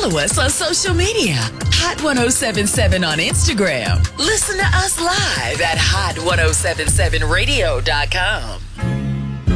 Follow us on social media. Hot 1077 on Instagram. Listen to us live at hot1077radio.com.